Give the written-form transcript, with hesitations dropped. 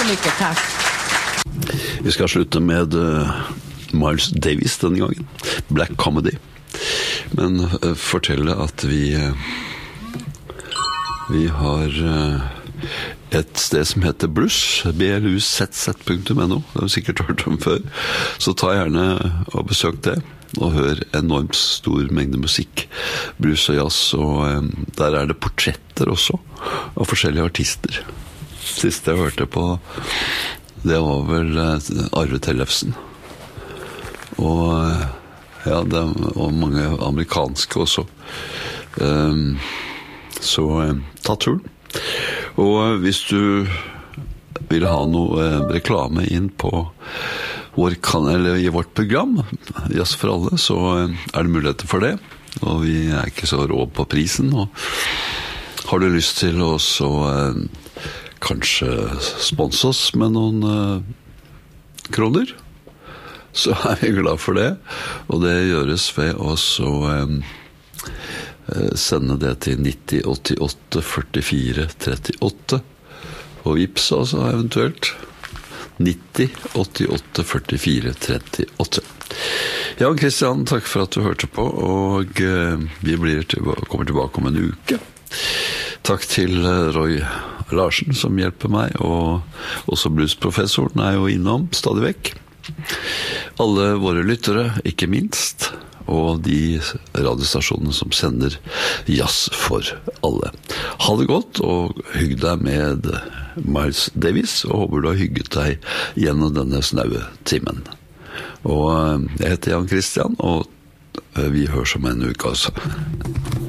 mycket tack. Vi skal slutte med Miles Davis denne gangen. Black Comedy. Men fortelle at vi har et sted som heter Blues, bluzz.no. Det har du sikkert hørt om før. Så ta gjerne og besøk det, og hør enormt stor mengde musikk, blues og jazz, og der det portretter også, av forskjellige artister. Siste jeg hørte på, det var vel Arve Tellefsen. Og ja, og mange amerikanske også. Så ta turen. Og hvis du vil ha noe reklame inn på vår kanal, eller i vårt program, Jazz for alle, så det muligheter for det. Og vi ikke så rå på prisen, og har du lyst til å så kanskje sponse oss med noen kroner, så vi glad for det. Og det gjøres ved å så sende det til 90 88 44 38 og Vips altså eventuelt 90 88 44 38. Jan Christian, takk for at du hørte på, og vi kommer tilbake om en uke. Takk til Roy Larsen som hjelper meg, og også bluesprofessoren jo innom stadig vekk. Alle våre lyttere, ikke minst, og de radiostasjonene som sender jazz for alle. Ha det godt, og hygg deg med Miles Davis, og håper du har hygget deg gjennom denne snaue timen. Og jeg heter Jan Christian, og vi høres om en uke altså.